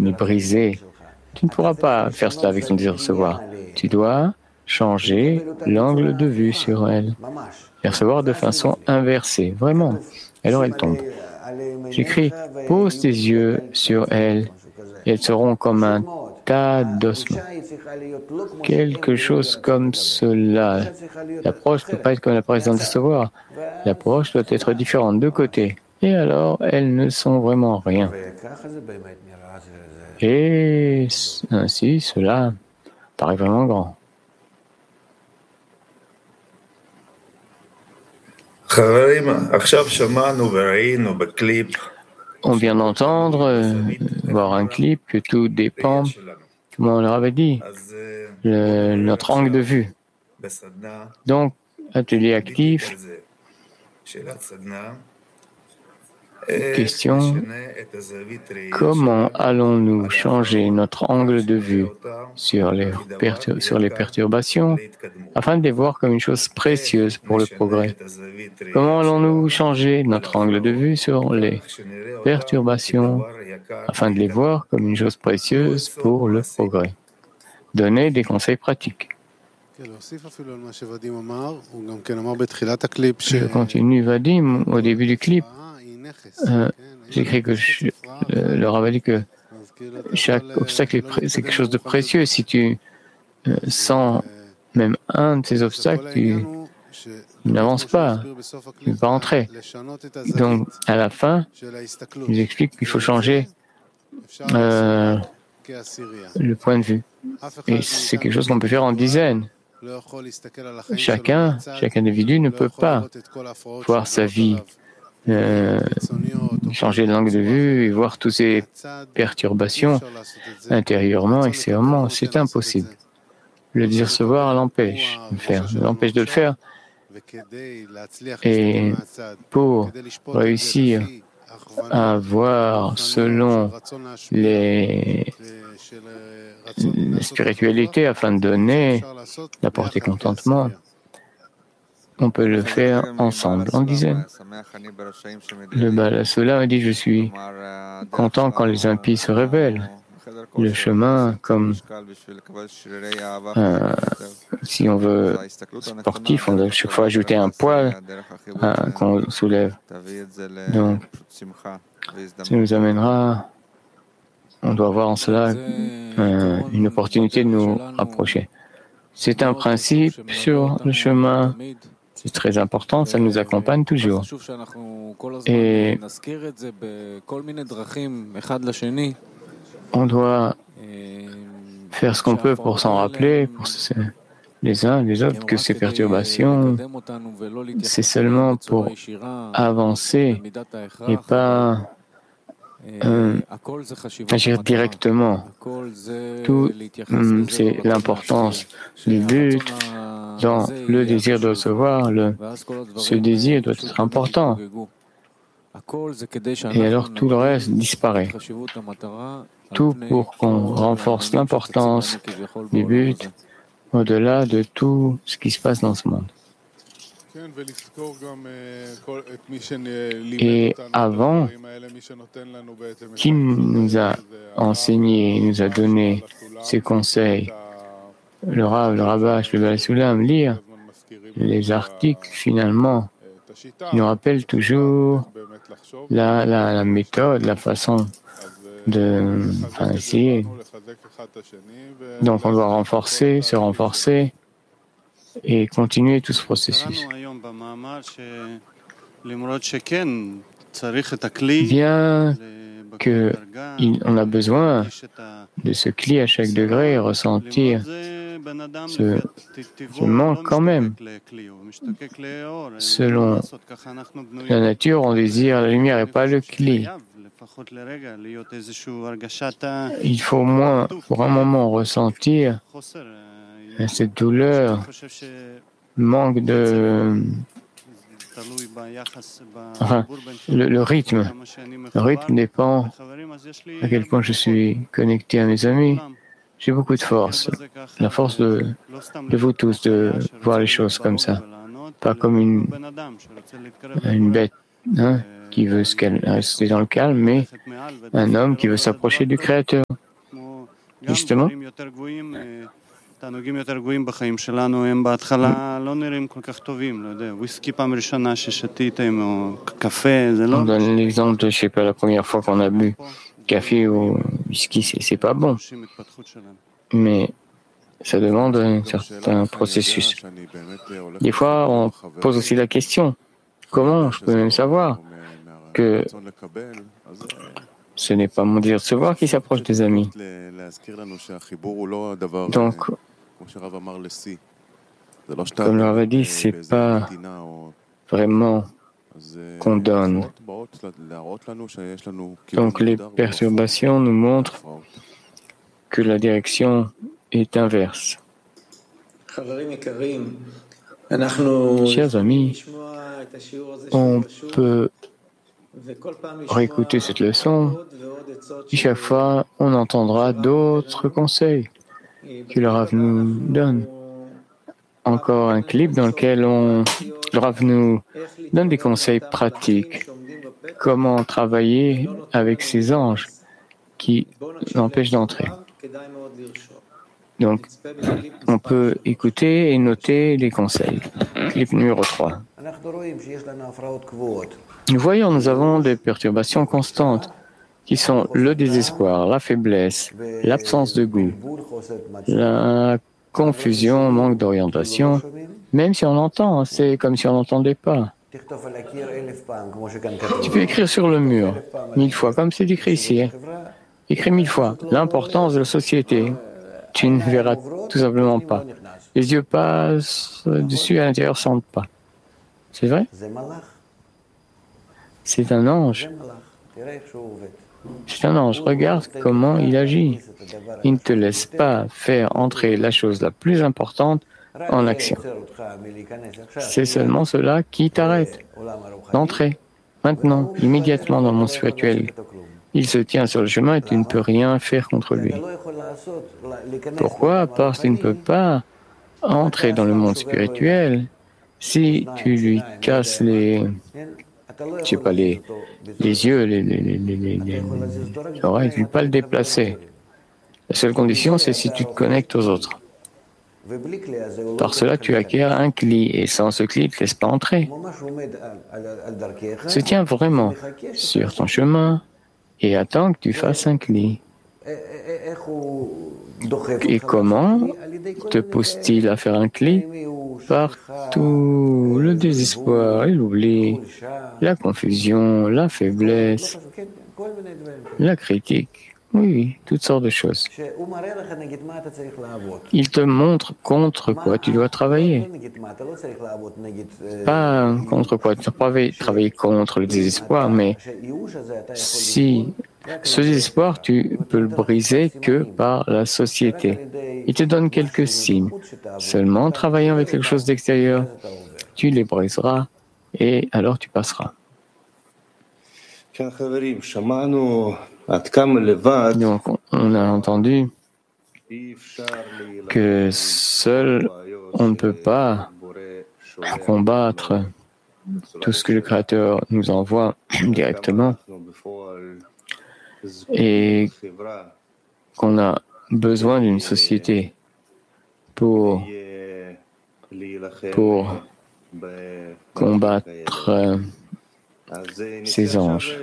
ni briser. Tu ne pourras pas faire cela avec ton désir de recevoir. Tu dois changer l'angle de vue sur elle. Les recevoir de façon inversée, vraiment. Alors elles tombent. J'écris, pose tes yeux sur elles et elles seront comme un tas d'ossements. Quelque chose comme cela. L'approche ne peut pas être comme l'approche d'un recevoir. L'approche doit être différente de côté. Et alors, elles ne sont vraiment rien. Et ainsi, cela paraît vraiment grand. On vient d'entendre, voir un clip, que tout dépend, comme on leur avait dit, notre angle de vue. Donc, atelier actif, question, comment allons-nous changer notre angle de vue sur les perturbations afin de les voir comme une chose précieuse pour le progrès? Comment allons-nous changer notre angle de vue sur les perturbations afin de les voir comme une chose précieuse pour le progrès? Donner des conseils pratiques. Je continue Vadim au début du clip. J'écris que le Rav a dit que chaque obstacle c'est quelque chose de précieux. Si tu sens même un de ces obstacles, tu n'avances pas, tu ne peux pas entrer. Donc, à la fin, il explique qu'il faut changer le point de vue. Et c'est quelque chose qu'on peut faire en dizaines. Chaque individu ne peut pas voir sa vie, changer de l'angle de vue et voir toutes ces perturbations intérieurement, extérieurement. C'est impossible. Le désir se voir l'empêche de le faire. Et pour réussir à voir selon la spiritualité afin de donner, d'apporter contentement, on peut le faire ensemble, en dizaines. Le Baal Hasulam a dit, je suis content quand les impies se révèlent. Le chemin, comme si on veut sportif, on doit chaque fois ajouter un poids qu'on soulève. Donc, ça nous amènera, on doit voir en cela une opportunité de nous rapprocher. C'est un principe sur le chemin. C'est très important, ça nous accompagne toujours. Et on doit faire ce qu'on peut pour s'en rappeler, pour les uns les autres, que ces perturbations, c'est seulement pour avancer et pas agir directement. Tout, c'est l'importance du but dans le désir de recevoir. Ce désir doit être important. Et alors tout le reste disparaît. Tout pour qu'on renforce l'importance du but au-delà de tout ce qui se passe dans ce monde. Et avant, qui nous a enseigné, nous a donné ces conseils? Le Rav, le Rabash, le Baal Hasulam, lire les articles finalement, qui nous rappellent toujours la méthode, la façon de essayer. Donc on doit se renforcer et continuer tout ce processus. Bien qu'on a besoin de ce cli à chaque degré et ressentir ce manque quand même. Selon la nature, on désire la lumière et pas le cli. Il faut au moins, pour un moment, ressentir cette douleur, manque de... Enfin, le rythme. Le rythme dépend à quel point je suis connecté à mes amis. J'ai beaucoup de force. La force de vous tous de voir les choses comme ça. Pas comme une bête. qui veut rester dans le calme, mais un homme qui veut s'approcher du Créateur. Justement, on donne l'exemple de, je sais pas, la première fois qu'on a bu café ou whisky, c'est pas bon. Mais ça demande un certain processus. Des fois, on pose aussi la question, comment je peux même savoir que ce n'est pas mon désir de se voir qui s'approche des amis. Donc, comme le Rav a dit, c'est pas vraiment qu'on donne. Donc, les perturbations nous montrent que la direction est inverse. Chers amis, on peut réécouter cette leçon et chaque fois on entendra d'autres conseils que le Rav nous donne. Encore un clip dans lequel le Rav nous donne des conseils pratiques. Comment travailler avec ces anges qui l'empêchent d'entrer. Donc, on peut écouter et noter les conseils. Clip numéro 3. Nous voyons, nous avons des perturbations constantes qui sont le désespoir, la faiblesse, l'absence de goût, la confusion, manque d'orientation. Même si on entend, c'est comme si on n'entendait pas. Tu peux écrire sur le mur 1000 fois, comme c'est écrit ici. Écris 1000 fois l'importance de la société. Tu ne verras tout simplement pas. Les yeux passent dessus, à l'intérieur, ne sentent pas. C'est vrai? C'est un ange. C'est un ange. Regarde comment il agit. Il ne te laisse pas faire entrer la chose la plus importante en action. C'est seulement cela qui t'arrête d'entrer. Maintenant, immédiatement dans le monde spirituel. Il se tient sur le chemin et tu ne peux rien faire contre lui. Pourquoi? Parce que tu ne peux pas entrer dans le monde spirituel si tu lui casses les yeux, les oreilles, tu ne peux pas le déplacer. La seule condition, c'est si tu te connectes aux autres. Par cela, tu acquiers un cli, et sans ce cli, il ne te laisse pas entrer. Se tient vraiment sur ton chemin et attends que tu fasses un cli. Et comment te pousse-t-il à faire un cli? Par tout le désespoir et l'oubli, la confusion, la faiblesse, la critique. Oui, toutes sortes de choses. Il te montre contre quoi tu dois travailler. Pas contre quoi. Tu dois pas travailler contre le désespoir, mais si ce désespoir, tu peux le briser que par la société. Il te donne quelques signes. Seulement en travaillant avec quelque chose d'extérieur, tu les briseras et alors tu passeras. Donc, on a entendu que seul on ne peut pas combattre tout ce que le Créateur nous envoie directement et qu'on a besoin d'une société pour combattre ces anges.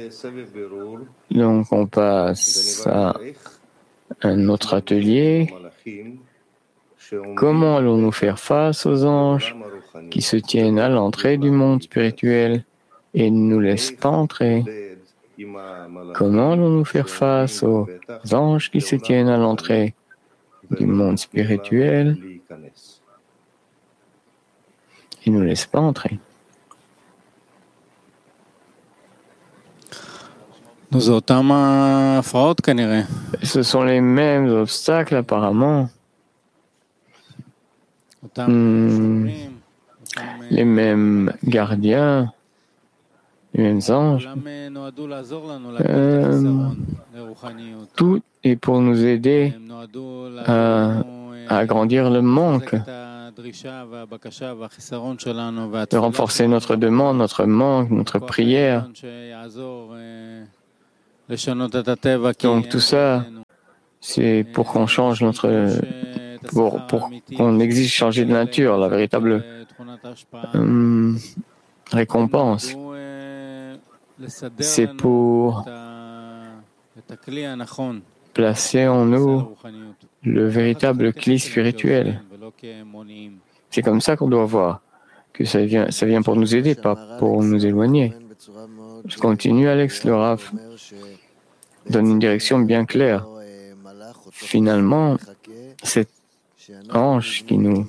Donc on passe à un autre atelier. Comment allons-nous faire face aux anges qui se tiennent à l'entrée du monde spirituel et ne nous laissent pas entrer? Comment allons-nous faire face aux anges qui se tiennent à l'entrée du monde spirituel et ne nous laissent pas entrer? Ce sont les mêmes obstacles apparemment. Les mêmes gardiens, les mêmes anges. Tout est pour nous aider à agrandir le manque de renforcer notre demande, notre manque, notre prière. Donc tout ça, c'est pour qu'on change pour qu'on exige changer de nature, la véritable récompense. C'est pour placer en nous le véritable cli spirituel. C'est comme ça qu'on doit voir que ça vient pour nous aider, pas pour nous éloigner. Je continue, Alex. Le Rav donne une direction bien claire. Finalement, cet ange qui nous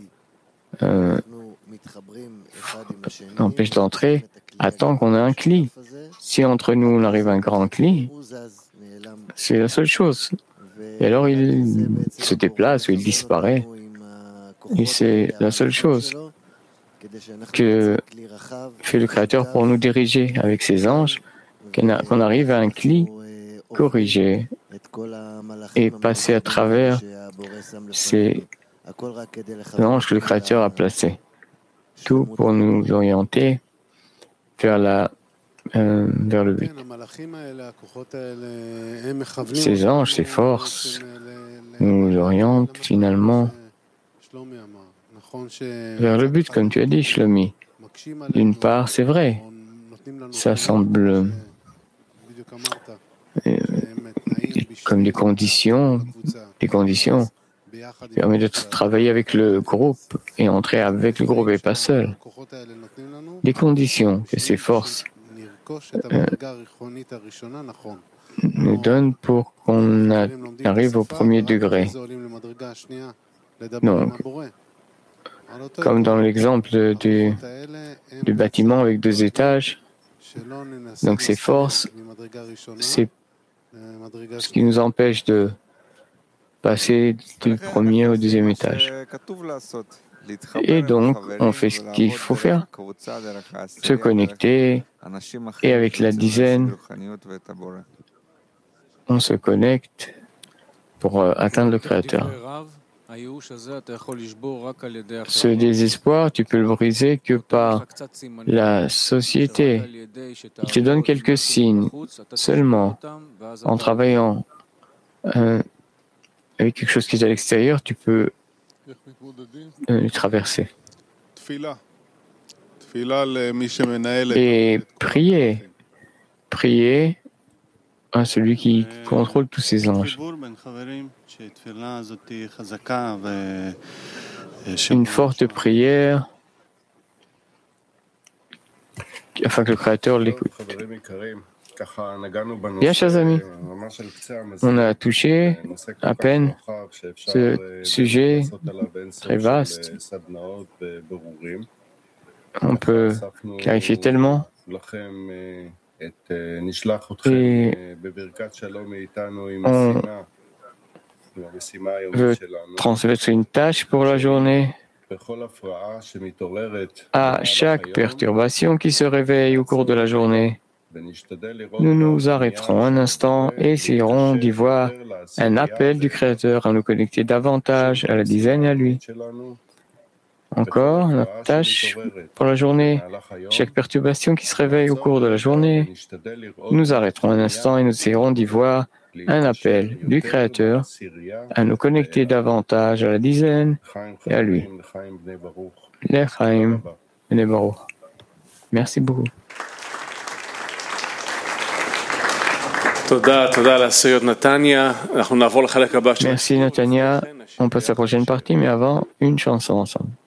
empêche d'entrer attend qu'on ait un cli. Si entre nous on arrive à un grand cli, c'est la seule chose. Et alors il se déplace ou il disparaît. Et c'est la seule chose que fait le Créateur pour nous diriger avec ses anges, qu'on arrive à un cli corrigé et passer à travers ces anges que le Créateur a placés. Tout pour nous orienter vers le but. Ces anges, ces forces nous orientent finalement vers le but, comme tu as dit, Shlomi. D'une part, c'est vrai, ça semble comme des conditions qui permettent de travailler avec le groupe et entrer avec le groupe et pas seul. Des conditions que ces forces nous donnent pour qu'on arrive au premier degré. Donc, comme dans l'exemple du bâtiment avec 2 étages, donc ces forces, c'est ce qui nous empêche de passer du premier au 2e étage. Et donc, on fait ce qu'il faut faire, se connecter, et avec la dizaine, on se connecte pour atteindre le Créateur. Ce désespoir, tu peux le briser que par la société. Il te donne quelques signes seulement. En travaillant avec quelque chose qui est à l'extérieur, tu peux le traverser. Et prier à celui qui contrôle tous ces anges. Une forte prière afin que le Créateur l'écoute. Bien, chers amis, on a touché à peine ce sujet très vaste. On peut clarifier tellement. Et on veut transmettre une tâche pour la journée à chaque perturbation qui se réveille au cours de la journée. Nous nous arrêterons un instant et essayerons d'y voir un appel du Créateur à nous connecter davantage à la dizaine et à lui. Encore, notre tâche pour la journée, chaque perturbation qui se réveille au cours de la journée, nous arrêterons un instant et nous essayerons d'y voir un appel du Créateur à nous connecter davantage à la dizaine et à lui. L'Echaim Bnei Baruch. Merci beaucoup. Merci Natania. On passe à la prochaine partie, mais avant, une chanson ensemble.